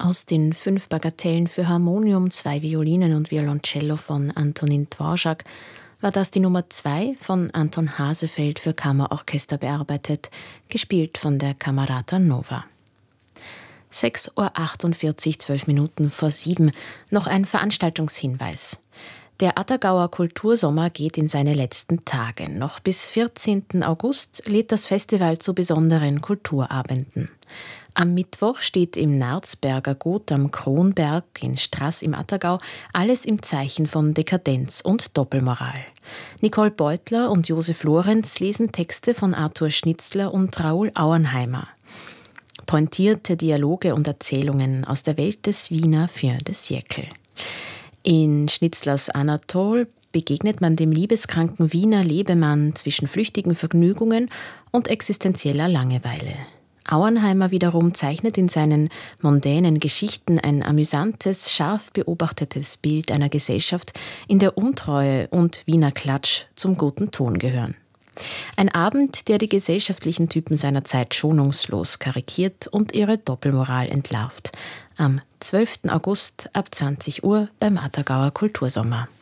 Aus den 5 Bagatellen für Harmonium, 2 Violinen und Violoncello von Antonin Dvorak war das die Nummer 2 von Anton Hasefeld für Kammerorchester bearbeitet, gespielt von der Camerata Nova. 6:48 Uhr, 12 Minuten vor 7, noch ein Veranstaltungshinweis. Der Attergauer Kultursommer geht in seine letzten Tage. Noch bis 14. August lädt das Festival zu besonderen Kulturabenden. Am Mittwoch steht im Narzberger Gut am Kronberg in Straß im Attergau alles im Zeichen von Dekadenz und Doppelmoral. Nicole Beutler und Josef Lorenz lesen Texte von Arthur Schnitzler und Raoul Auernheimer. Pointierte Dialoge und Erzählungen aus der Welt des Wiener Fin de Siècle. In Schnitzlers Anatol begegnet man dem liebeskranken Wiener Lebemann zwischen flüchtigen Vergnügungen und existenzieller Langeweile. Auernheimer wiederum zeichnet in seinen mondänen Geschichten ein amüsantes, scharf beobachtetes Bild einer Gesellschaft, in der Untreue und Wiener Klatsch zum guten Ton gehören. Ein Abend, der die gesellschaftlichen Typen seiner Zeit schonungslos karikiert und ihre Doppelmoral entlarvt. Am 12. August ab 20 Uhr beim Attergauer Kultursommer.